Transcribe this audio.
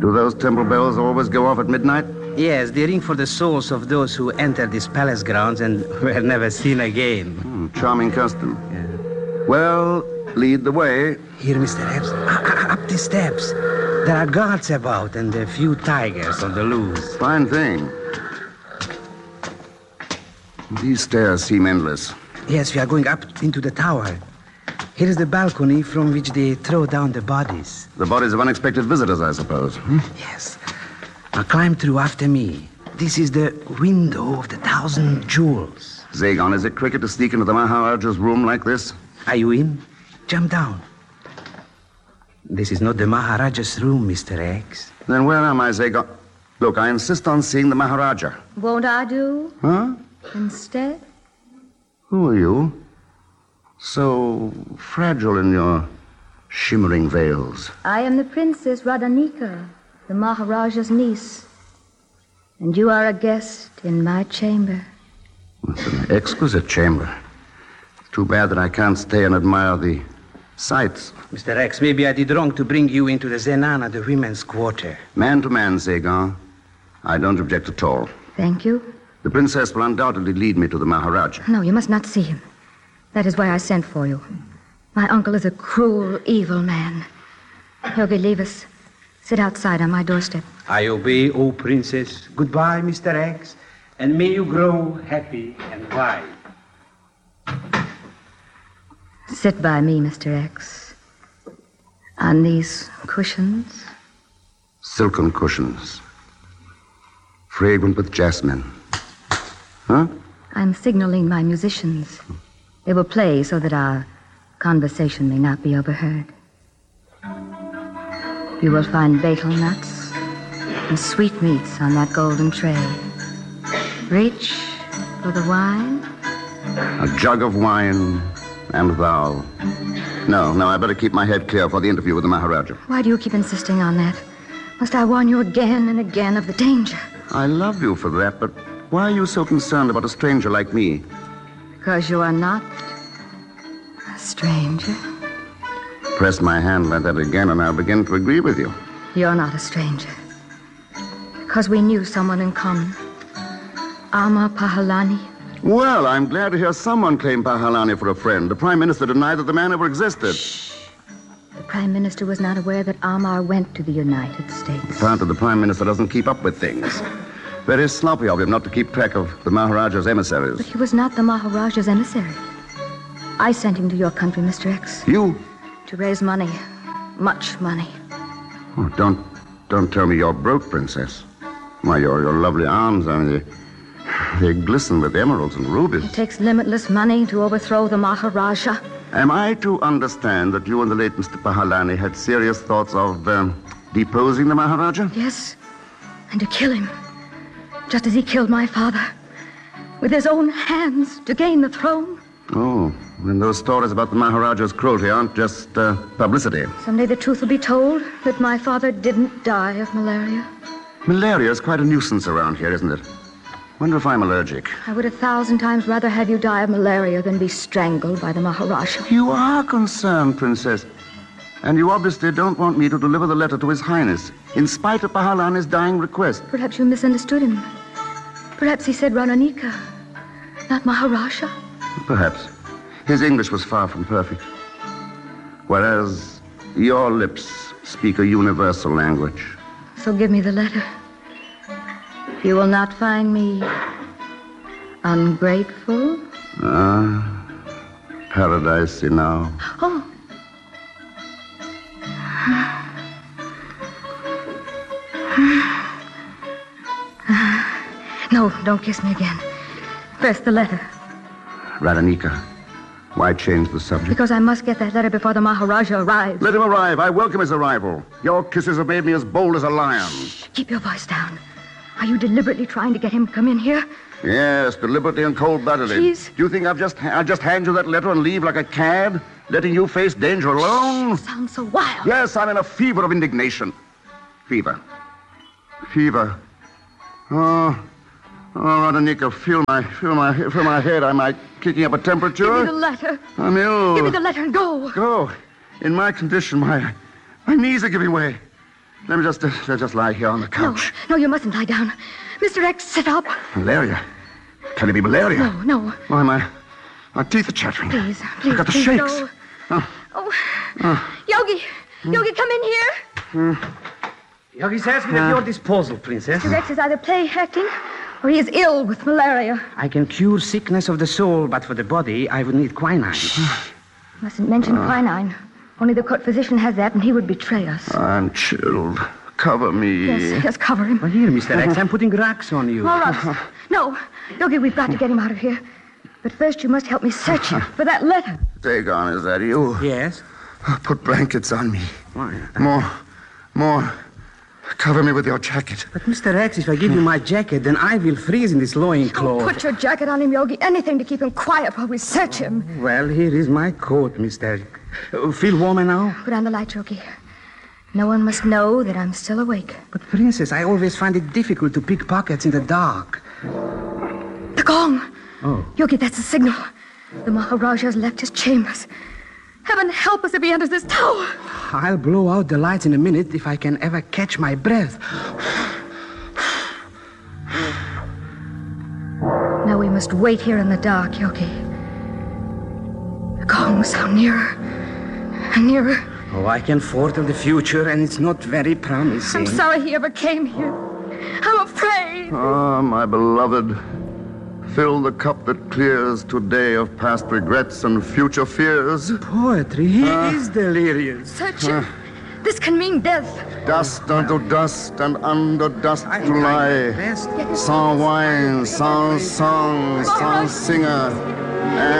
Do those temple bells always go off at midnight? Yes, they ring for the souls of those who enter these palace grounds and were never seen again. Charming custom. Yeah. Well, lead the way. Here, Mr. Epps. Up the steps. There are guards about and a few tigers on the loose. Fine thing. These stairs seem endless. Yes, we are going up into the tower. Here is the balcony from which they throw down the bodies. The bodies of unexpected visitors, I suppose. Yes. Now climb through after me. This is the window of the 1,000 jewels. Zagon, is it cricket to sneak into the Maharaja's room like this? Are you in? Jump down. This is not the Maharaja's room, Mr. X. Then where am I, Zagon? Look, I insist on seeing the Maharaja. Won't I do? Huh? Instead? Who are you? So fragile in your shimmering veils. I am the Princess Radhanika, the Maharaja's niece. And you are a guest in my chamber. It's an exquisite chamber. Too bad that I can't stay and admire the sights. Mr. X, maybe I did wrong to bring you into the Zenana, the women's quarter. Man to man, Zagon. I don't object at all. Thank you. The princess will undoubtedly lead me to the Maharaja. No, you must not see him. That is why I sent for you. My uncle is a cruel, evil man. Yogi, leave us. Sit outside on my doorstep. I obey, O princess. Goodbye, Mr. X, and may you grow happy and wise. Sit by me, Mr. X. On these cushions. Silken cushions. Fragrant with jasmine. Huh? I'm signaling my musicians. They will play so that our conversation may not be overheard. You will find betel nuts and sweetmeats on that golden tray. Reach for the wine. A jug of wine, and thou. No, I better keep my head clear for the interview with the Maharaja. Why do you keep insisting on that? Must I warn you again and again of the danger? I love you for that, but why are you so concerned about a stranger like me? Because you are not a stranger. Press my hand like that again, and I'll begin to agree with you. You're not a stranger. Because we knew someone in common. Amar Pahalani. Well, I'm glad to hear someone claim Pahalani for a friend. The Prime Minister denied that the man ever existed. Shh. The Prime Minister was not aware that Amar went to the United States. Apparently, the Prime Minister doesn't keep up with things. Very sloppy of him not to keep track of the Maharaja's emissaries. But he was not the Maharaja's emissary. I sent him to your country, Mr. X. You? To raise money. Much money. Oh, don't tell me you're broke, Princess. Why, your lovely arms, I mean, they glisten with emeralds and rubies. It takes limitless money to overthrow the Maharaja. Am I to understand that you and the late Mr. Pahalani had serious thoughts of deposing the Maharaja? Yes, and to kill him, just as he killed my father, with his own hands to gain the throne? Oh, then those stories about the Maharaja's cruelty aren't just publicity. Someday the truth will be told that my father didn't die of malaria. Malaria is quite a nuisance around here, isn't it? Wonder if I'm allergic. I would 1,000 times rather have you die of malaria than be strangled by the Maharaja. You are concerned, Princess. And you obviously don't want me to deliver the letter to His Highness, in spite of Pahalani's dying request. Perhaps you misunderstood him. Perhaps he said Radhanika, not Maharaja. Perhaps. His English was far from perfect. Whereas your lips speak a universal language. So give me the letter. You will not find me ungrateful. Paradise now. Oh. No, don't kiss me again. First, the letter. Radhanika, why change the subject? Because I must get that letter before the Maharaja arrives. Let him arrive. I welcome his arrival. Your kisses have made me as bold as a lion. Shh, keep your voice down. Are you deliberately trying to get him to come in here? Yes, deliberately and cold-bloodedly. Please. Do you think I'll just hand you that letter and leave like a cad, letting you face danger alone? You sound so wild. Yes, I'm in a fever of indignation. Fever. Oh, Radhanika, feel my head. Am I kicking up a temperature? Give me the letter. I'm ill. Give me the letter and go. Go. In my condition, my knees are giving way. Let me just lie here on the couch. No, you mustn't lie down. Mr. X, sit up. Malaria? Can it be malaria? No. Why, my teeth are chattering. Please, I've got the please, shakes. no. Yogi, come in here. Yogi says me at your disposal, Princess. Mr. Rex is either play acting or he is ill with malaria. I can cure sickness of the soul, but for the body, I would need quinine. Mustn't mention quinine. Only the court physician has that, and he would betray us. I'm chilled. Cover me. Yes, cover him. Well, here, Mr. X, I'm putting racks on you. All right. No, Yogi, we've got to get him out of here. But first, you must help me search for that letter. Dagon, is that you? Yes? Put blankets on me. Why? More. Cover me with your jacket. But, Mr. X, if I give you my jacket, then I will freeze in this loincloth. Put your jacket on him, Yogi. Anything to keep him quiet while we search him. Well, here is my coat, Mr. Feel warmer now? Put on the light, Yogi. No one must know that I'm still awake. But, Princess, I always find it difficult to pick pockets in the dark. The gong. Oh. Yogi, that's a signal. The Maharaja's left his chambers. Heaven help us if he enters this tower. I'll blow out the lights in a minute if I can ever catch my breath. Now we must wait here in the dark, Yogi. The gongs sound nearer and nearer. Oh, I can foretell the future, and it's not very promising. I'm sorry he ever came here. I'm afraid. Ah, my beloved. Fill the cup that clears today of past regrets and future fears. Poetry, he is delirious. Search him. This can mean death. Dust unto dust and under dust to lie. Best. Sans wine, sans song, sans singer.